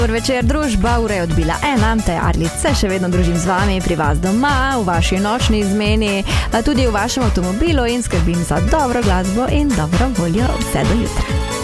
Dober večer, družba, ura je odbila 1, te Arlic se še vedno družim z vami, pri vas doma, v vaši nočni izmeni, tudi v vašem avtomobilu in skrbim za dobro glasbo in dobro voljo vse do jutra.